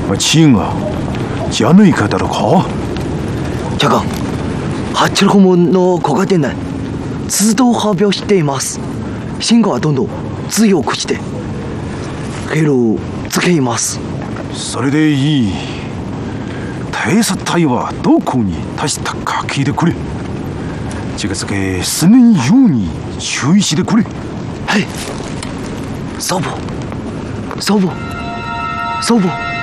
亲啊，じゃないかだろうか。 教官、発注訪問の小型店内、自動発表しています。信号はどんどん強くして、経路つけます。 それでいい。偵察隊はどこに達したか聞いてくれ。近づけすねんように注意してくれ。 はい。祖母、祖母、祖母。